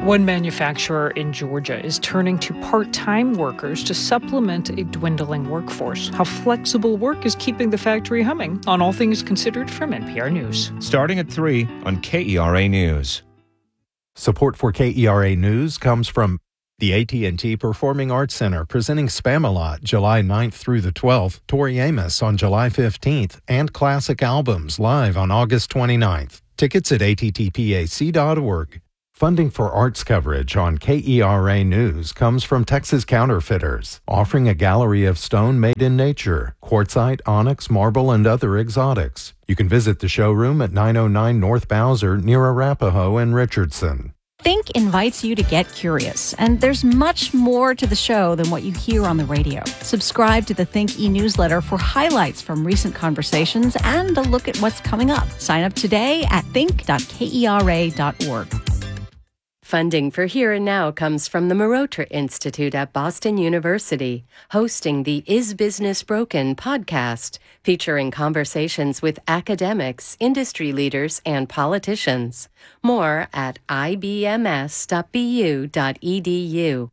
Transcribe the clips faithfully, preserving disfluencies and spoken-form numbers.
One manufacturer in Georgia is turning to part-time workers to supplement a dwindling workforce. How flexible work is keeping the factory humming on All Things Considered from N P R News. Starting at three on K E R A News. Support for K E R A News comes from the A T and T Performing Arts Center, presenting Spamalot July ninth through the twelfth, Tori Amos on July fifteenth, and Classic Albums live on August twenty-ninth. Tickets at A T T P A C dot org. Funding for arts coverage on K E R A News comes from Texas Counterfeiters, offering a gallery of stone made in nature, quartzite, onyx, marble, and other exotics. You can visit the showroom at nine oh nine North Bowser near Arapahoe and Richardson. Think invites you to get curious, and there's much more to the show than what you hear on the radio. Subscribe to the Think e-newsletter for highlights from recent conversations and a look at what's coming up. Sign up today at think dot kera dot org. Funding for Here and Now comes from the Marotra Institute at Boston University, hosting the Is Business Broken podcast, featuring conversations with academics, industry leaders, and politicians. More at I B M S dot B U dot E D U.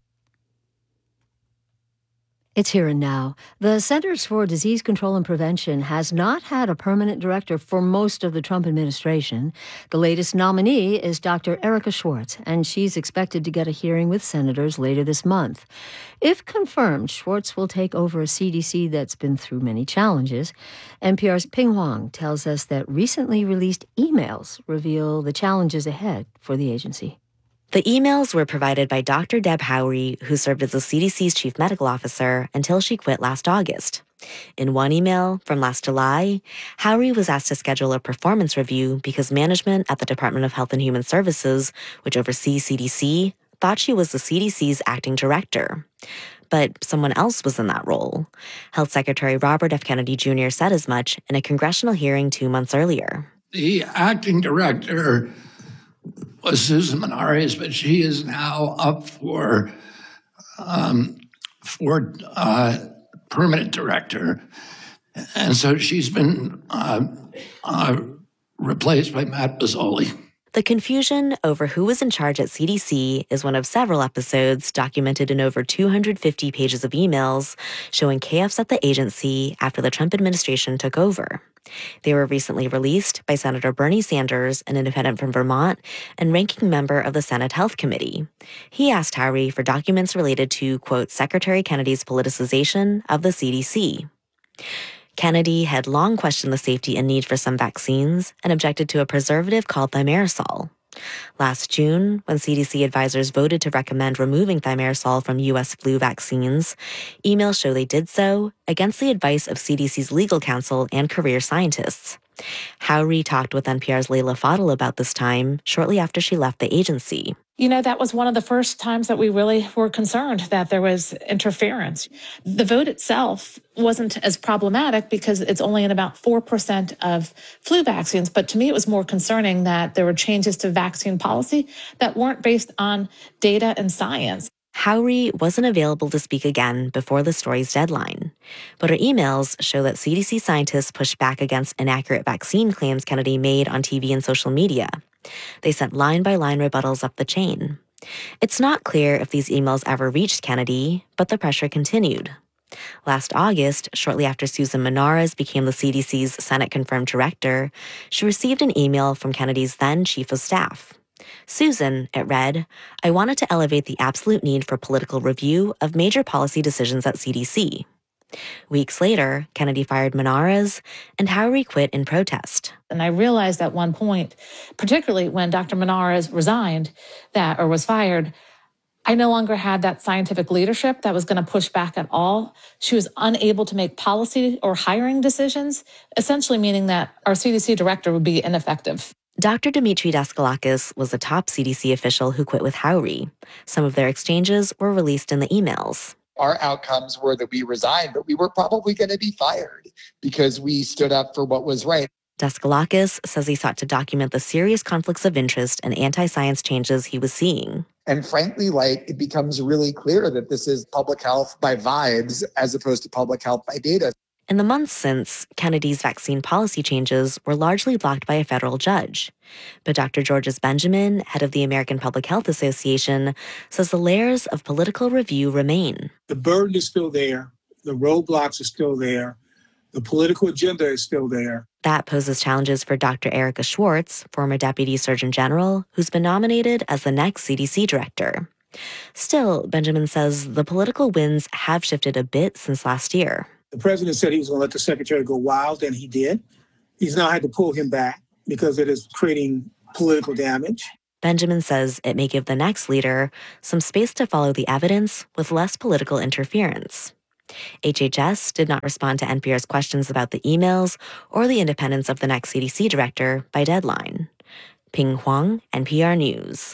It's Here and Now. The Centers for Disease Control and Prevention has not had a permanent director for most of the Trump administration. The latest nominee is Doctor Erica Schwartz, and she's expected to get a hearing with senators later this month. If confirmed, Schwartz will take over a C D C that's been through many challenges. N P R's Ping Huang tells us that recently released emails reveal the challenges ahead for the agency. The emails were provided by Doctor Deb Howry, who served as the C D C's chief medical officer until she quit last August. In one email from last July, Howry was asked to schedule a performance review because management at the Department of Health and Human Services, which oversees C D C, thought she was the C D C's acting director. But someone else was in that role. Health Secretary Robert F. Kennedy Junior said as much in a congressional hearing two months earlier. The acting director was Susan Menares, but she is now up for um, for uh, permanent director, and so she's been uh, uh, replaced by Matt Bozzoli. The confusion over who was in charge at C D C is one of several episodes documented in over two hundred fifty pages of emails showing chaos at the agency after the Trump administration took over. They were recently released by Senator Bernie Sanders, an independent from Vermont, and ranking member of the Senate Health Committee. He asked Howry for documents related to, quote, Secretary Kennedy's politicization of the C D C. Kennedy had long questioned the safety and need for some vaccines and objected to a preservative called thimerosal. Last June, when C D C advisors voted to recommend removing thimerosal from U S flu vaccines, emails show they did so against the advice of C D C's legal counsel and career scientists. Howry talked with N P R's Leila Fadel about this time shortly after she left the agency. You know, that was one of the first times that we really were concerned that there was interference. The vote itself wasn't as problematic because it's only in about four percent of flu vaccines. But to me, it was more concerning that there were changes to vaccine policy that weren't based on data and science. Howry wasn't available to speak again before the story's deadline. But her emails show that C D C scientists pushed back against inaccurate vaccine claims Kennedy made on T V and social media. They sent line-by-line rebuttals up the chain. It's not clear if these emails ever reached Kennedy, but the pressure continued. Last August, shortly after Susan Menares became the C D C's Senate-confirmed director, she received an email from Kennedy's then chief of staff. Susan, it read, I wanted to elevate the absolute need for political review of major policy decisions at C D C. Weeks later, Kennedy fired Menares, and Howry quit in protest. And I realized at one point, particularly when Doctor Menares resigned that or was fired, I no longer had that scientific leadership that was going to push back at all. She was unable to make policy or hiring decisions, essentially meaning that our C D C director would be ineffective. Doctor Dimitri Daskalakis was a top C D C official who quit with Howry. Some of their exchanges were released in the emails. Our outcomes were that we resigned, but we were probably going to be fired because we stood up for what was right. Daskalakis says he sought to document the serious conflicts of interest and anti-science changes he was seeing. And frankly, like, it becomes really clear that this is public health by vibes as opposed to public health by data. In the months since, Kennedy's vaccine policy changes were largely blocked by a federal judge. But Doctor Georges Benjamin, head of the American Public Health Association, says the layers of political review remain. The burden is still there. The roadblocks are still there. The political agenda is still there. That poses challenges for Doctor Erica Schwartz, former Deputy Surgeon General, who's been nominated as the next C D C director. Still, Benjamin says the political winds have shifted a bit since last year. The president said he was going to let the secretary go wild, and he did. He's now had to pull him back because it is creating political damage. Benjamin says it may give the next leader some space to follow the evidence with less political interference. H H S did not respond to N P R's questions about the emails or the independence of the next C D C director by deadline. Ping Huang, N P R News.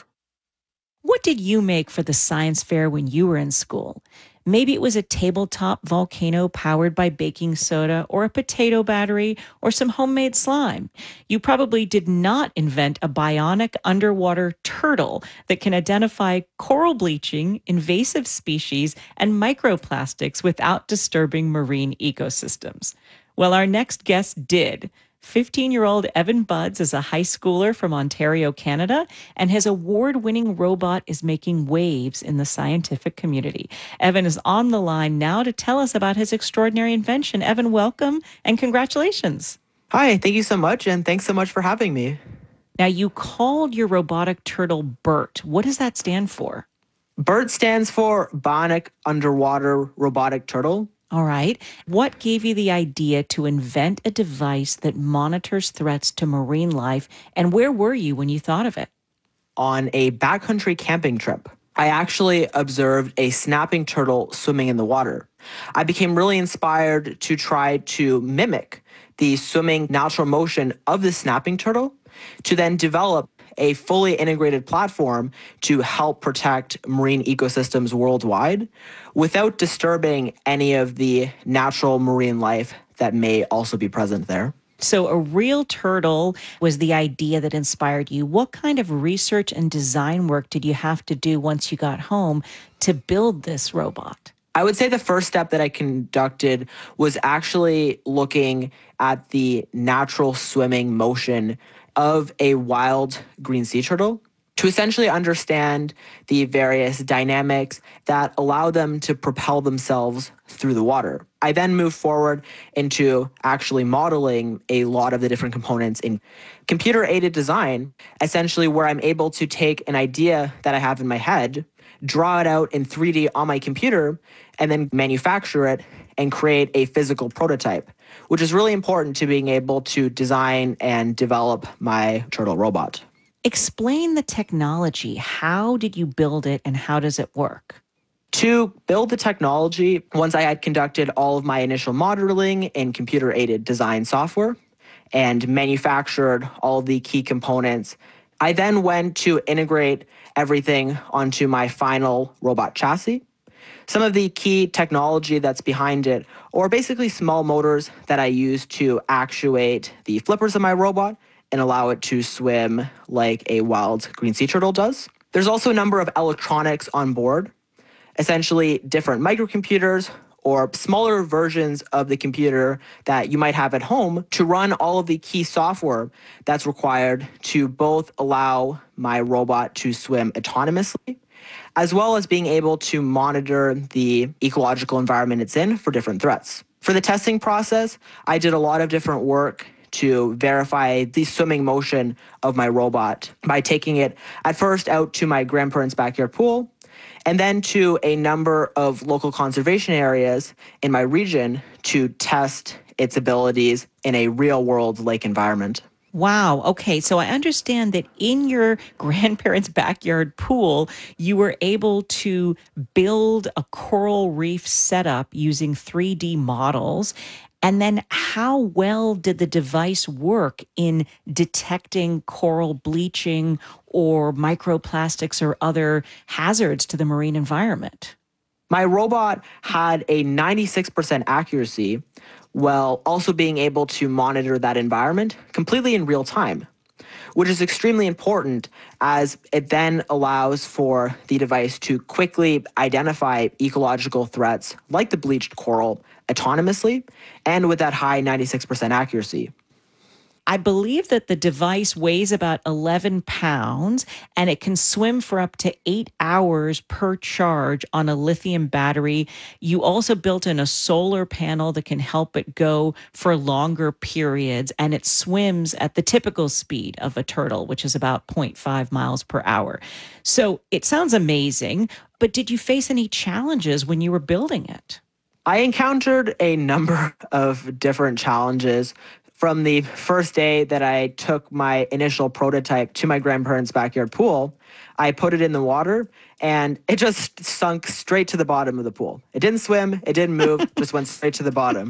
What did you make for the science fair when you were in school? Maybe it was a tabletop volcano powered by baking soda, or a potato battery, or some homemade slime. You probably did not invent a bionic underwater turtle that can identify coral bleaching, invasive species, and microplastics without disturbing marine ecosystems. Well, our next guest did. fifteen-year-old Evan Buds is a high schooler from Ontario, Canada, and his award-winning robot is making waves in the scientific community. Evan is on the line now to tell us about his extraordinary invention. Evan, welcome and congratulations. Hi, thank you so much, and thanks so much for having me. Now, you called your robotic turtle BERT. What does that stand for? BERT stands for Bionic Underwater Robotic Turtle. All right. What gave you the idea to invent a device that monitors threats to marine life, and where were you when you thought of it? On a backcountry camping trip, I actually observed a snapping turtle swimming in the water. I became really inspired to try to mimic the swimming natural motion of the snapping turtle to then develop a fully integrated platform to help protect marine ecosystems worldwide without disturbing any of the natural marine life that may also be present there. So a real turtle was the idea that inspired you. What kind of research and design work did you have to do once you got home to build this robot? I would say the first step that I conducted was actually looking at the natural swimming motion of a wild green sea turtle to essentially understand the various dynamics that allow them to propel themselves through the water. I then moved forward into actually modeling a lot of the different components in computer-aided design, essentially where I'm able to take an idea that I have in my head, draw it out in three D on my computer, and then manufacture it and create a physical prototype, which is really important to being able to design and develop my turtle robot. Explain the technology. How did you build it and how does it work? To build the technology, once I had conducted all of my initial modeling in computer-aided design software and manufactured all the key components, I then went to integrate everything onto my final robot chassis. Some of the key technology that's behind it are basically small motors that I use to actuate the flippers of my robot and allow it to swim like a wild green sea turtle does. There's also a number of electronics on board, essentially different microcomputers or smaller versions of the computer that you might have at home to run all of the key software that's required to both allow my robot to swim autonomously, as well as being able to monitor the ecological environment it's in for different threats. For the testing process, I did a lot of different work to verify the swimming motion of my robot by taking it at first out to my grandparents' backyard pool, and then to a number of local conservation areas in my region to test its abilities in a real-world lake environment. Wow. Okay. So I understand that in your grandparents' backyard pool, you were able to build a coral reef setup using three D models. And then how well did the device work in detecting coral bleaching or microplastics or other hazards to the marine environment? My robot had a ninety-six percent accuracy while also being able to monitor that environment completely in real time. which is extremely important as it then allows for the device to quickly identify ecological threats like the bleached coral autonomously and with that high ninety-six percent accuracy. I believe that the device weighs about eleven pounds and it can swim for up to eight hours per charge on a lithium battery. You also built in a solar panel that can help it go for longer periods, and it swims at the typical speed of a turtle, which is about zero point five miles per hour. So it sounds amazing, but did you face any challenges when you were building it? I encountered a number of different challenges. From the first day that I took my initial prototype to my grandparents' backyard pool, I put it in the water and it just sunk straight to the bottom of the pool. It didn't swim, it didn't move, just went straight to the bottom.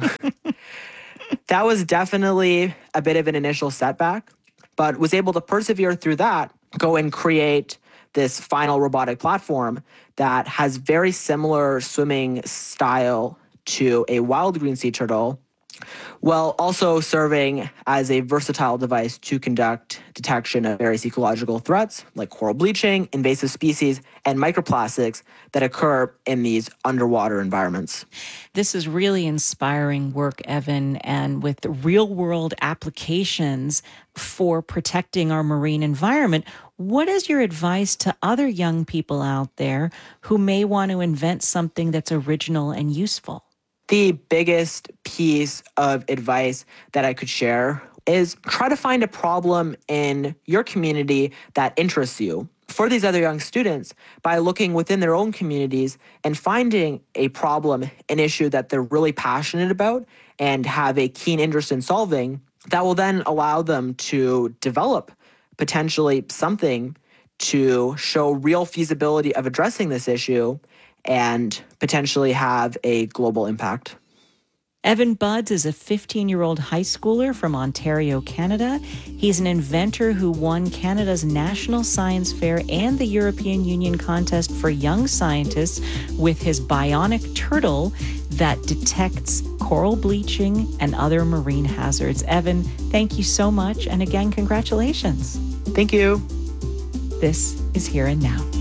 That was definitely a bit of an initial setback, but was able to persevere through that, go and create this final robotic platform that has very similar swimming style to a wild green sea turtle, while also serving as a versatile device to conduct detection of various ecological threats like coral bleaching, invasive species, and microplastics that occur in these underwater environments. This is really inspiring work, Evan, and with real-world applications for protecting our marine environment. What is your advice to other young people out there who may want to invent something that's original and useful? The biggest piece of advice that I could share is try to find a problem in your community that interests you. For these other young students, by looking within their own communities and finding a problem, an issue that they're really passionate about and have a keen interest in solving, that will then allow them to develop potentially something to show real feasibility of addressing this issue and potentially have a global impact. Evan Buds is a fifteen-year-old high schooler from Ontario, Canada. He's an inventor who won Canada's National Science Fair and the European Union Contest for Young Scientists with his bionic turtle that detects coral bleaching and other marine hazards. Evan, thank you so much. And again, congratulations. Thank you. This is Here and Now.